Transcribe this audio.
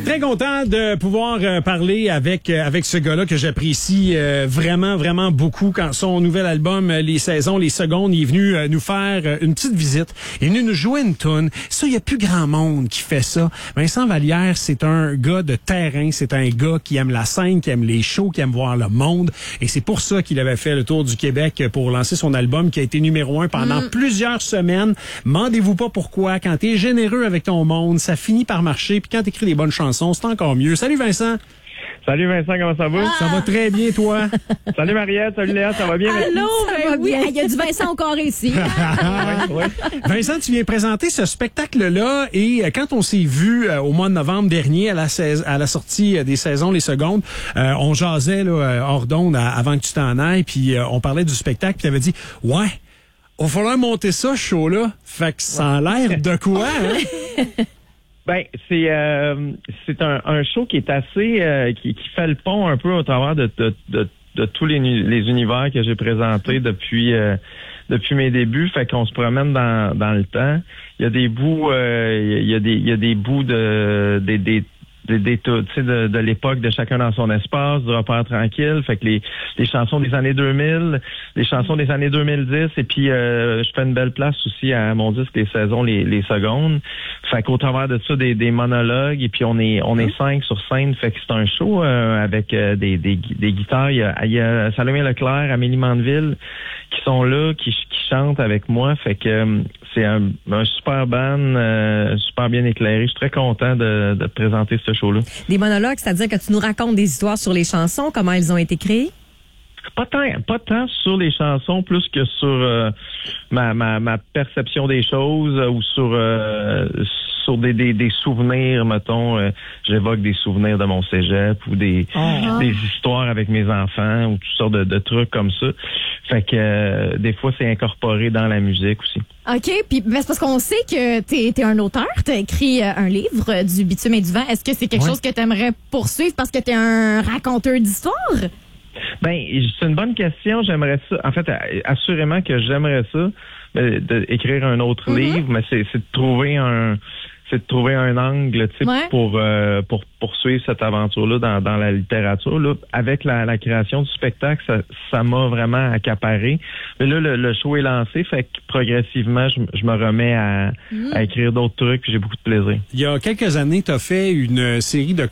Très content de pouvoir parler avec ce gars-là que j'apprécie vraiment, vraiment beaucoup. Quand son nouvel album, Les Saisons, les Secondes, il est venu nous faire une petite visite. Il est venu nous jouer une toune. Ça, il n'y a plus grand monde qui fait ça. Vincent Vallière, c'est un gars de terrain. C'est un gars qui aime la scène, qui aime les shows, qui aime voir le monde. Et c'est pour ça qu'il avait fait le tour du Québec pour lancer son album qui a été numéro 1 pendant plusieurs semaines. Mandez-vous pas pourquoi. Quand t'es généreux avec ton monde, ça finit par marcher. Puis quand t'écris des bonnes chansons, c'est encore mieux. Salut Vincent. Salut Vincent, comment ça va? Ça va très bien, toi? Salut Mariette, salut Léa, ça va bien? Allô, oui, il y a du Vincent encore ici. Ouais. Vincent, tu viens présenter ce spectacle-là et quand on s'est vu au mois de novembre dernier à la sortie des Saisons, les Secondes, on jasait là, hors d'onde avant que tu t'en ailles, puis on parlait du spectacle, puis tu avais dit « Ouais, il va falloir monter ça, ce show-là. » Fait que ça a l'air de quoi, hein? Ben, c'est un show qui est assez qui fait le pont un peu au travers de tous les univers que j'ai présentés depuis mes débuts. Fait qu'on se promène dans le temps. Il y a des bouts il y a des bouts de l'époque de Chacun dans son espace, du Repère tranquille, fait que les chansons des années 2000, les chansons des années 2010, et puis je fais une belle place aussi à mon disque Les Saisons, les Secondes. Fait qu'au travers de ça, des monologues, et puis on est 5 sur scène, fait que c'est un show avec des guitares. Il y a Salomé Leclerc, Amélie Mandeville qui sont là, qui chantent avec moi, fait que c'est un super band, super bien éclairé. Je suis très content de présenter ce show-là. Des monologues, c'est-à-dire que tu nous racontes des histoires sur les chansons, comment elles ont été créées? Pas tant sur les chansons, plus que sur ma perception des choses ou sur des souvenirs, mettons. J'évoque des souvenirs de mon cégep ou des histoires avec mes enfants ou toutes sortes de trucs comme ça. Fait que des fois, c'est incorporé dans la musique aussi. OK, puis c'est parce qu'on sait que t'es un auteur, t'as écrit un livre, Du bitume et du vent. Est-ce que c'est quelque chose que t'aimerais poursuivre parce que t'es un raconteur d'histoire? Ben, c'est une bonne question. J'aimerais ça. En fait, assurément que j'aimerais ça, d'écrire un autre livre, mais c'est de trouver un angle, tu sais, pour poursuivre cette aventure-là dans la littérature. Là, avec la création du spectacle, ça m'a vraiment accaparé. Mais là, le show est lancé, fait que progressivement, je me remets à écrire d'autres trucs, puis j'ai beaucoup de plaisir. Il y a quelques années, tu as fait une série de